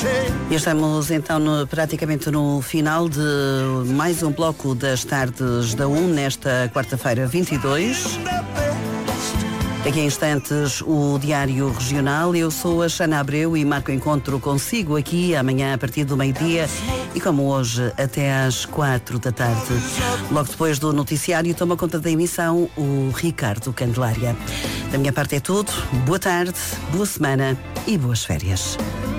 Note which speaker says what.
Speaker 1: E estamos então praticamente no final de mais um bloco das tardes da 1 nesta quarta-feira 22. Daqui a instantes o Diário Regional. Eu sou a Xana Abreu e marco encontro consigo aqui amanhã a partir do meio-dia e como hoje até às 4 da tarde. Logo depois do noticiário toma conta da emissão o Ricardo Candelária. Da minha parte é tudo. Boa tarde, boa semana e boas férias.